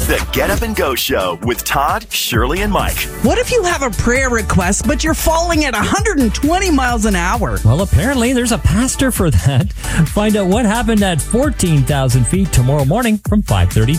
The Get Up and Go Show with Todd, Shirley, and Mike. What if you have a prayer request, but you're falling at 120 miles an hour? Well, apparently there's a pastor for that. Find out what happened at 14,000 feet tomorrow morning from 5:30